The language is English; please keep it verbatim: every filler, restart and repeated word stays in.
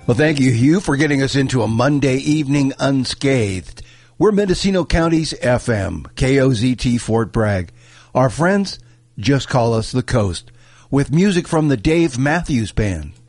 Well, thank you, Hugh, for getting us into a Monday evening unscathed. We're Mendocino County's F M, K O Z T Fort Bragg. Our friends just call us the Coast, with music from the Dave Matthews Band.